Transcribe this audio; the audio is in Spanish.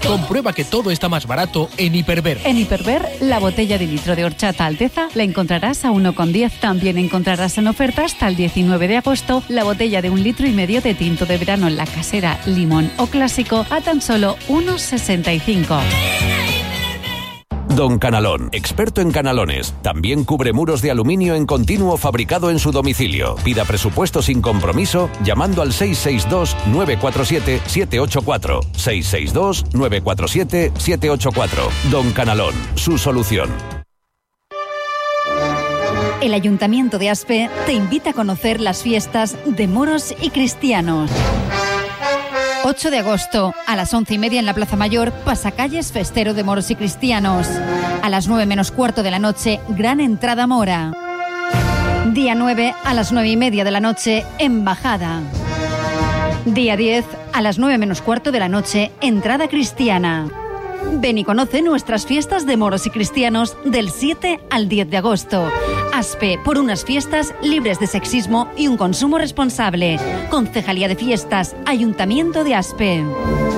Comprueba que todo está más barato en Hiperver. En Hiperver, la botella de litro de horchata Alteza la encontrarás a 1,10. También encontrarás en oferta hasta el 19 de agosto la botella de 1,5 litros de tinto de verano en la casera, limón o clásico a tan solo 1,65. Don Canalón, experto en canalones. También cubre muros de aluminio en continuo fabricado en su domicilio. Pida presupuesto sin compromiso llamando al 662-947-784. 662-947-784. Don Canalón, su solución. El Ayuntamiento de Aspe te invita a conocer las fiestas de moros y cristianos. 8 de agosto, a las 11:30 en la Plaza Mayor, pasacalles festero de moros y cristianos. A las 9 menos cuarto de la noche, gran entrada mora. Día 9, a las 9:30 de la noche, embajada. Día 10, a las 9 menos cuarto de la noche, entrada cristiana. Ven y conoce nuestras fiestas de moros y cristianos del 7 al 10 de agosto. Aspe, por unas fiestas libres de sexismo y un consumo responsable. Concejalía de Fiestas, Ayuntamiento de Aspe.